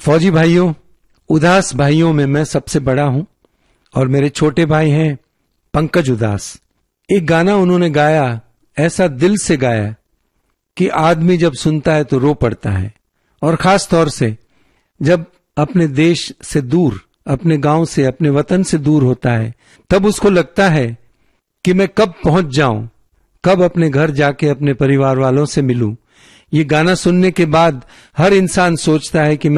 फौजी भाइयों, उदास भाइयों में मैं सबसे बड़ा हूं और मेरे छोटे भाई हैं पंकज उदास। एक गाना उन्होंने गाया, ऐसा दिल से गाया कि आदमी जब सुनता है तो रो पड़ता है। और खास तौर से जब अपने देश से दूर, अपने गांव से, अपने वतन से दूर होता है, तब उसको लगता है कि मैं कब पहुंच जाऊं, कब अपने घर जाके अपने परिवार वालों से मिलूं। ये गाना सुनने के बाद हर इंसान सोचता है कि